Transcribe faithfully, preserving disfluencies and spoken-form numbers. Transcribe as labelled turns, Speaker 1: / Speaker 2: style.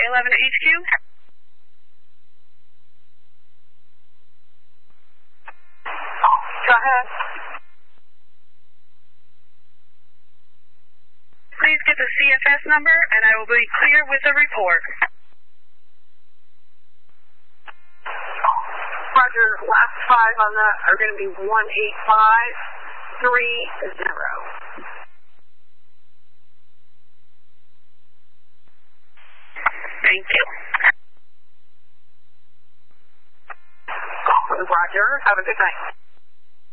Speaker 1: eleven H Q.
Speaker 2: Go ahead.
Speaker 1: Please get the C F S number, and I will be clear with a report.
Speaker 2: Roger, last five on that are going to be one eight five three zero.
Speaker 1: Thank you.
Speaker 2: Roger, have a good night.